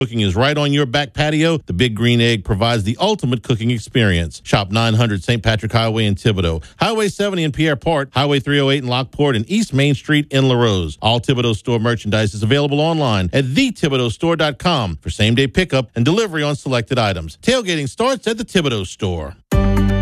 Cooking is right on your back patio. The Big Green Egg provides the ultimate cooking experience. Shop 900 St. Patrick Highway in Thibodaux, Highway 70 in Pierre Port, Highway 308 in Lockport, and East Main Street in LaRose. All Thibodaux store merchandise is available online at thethibodeauxstore.com for same-day pickup and delivery on selected items. Tailgating starts at the Thibodaux store.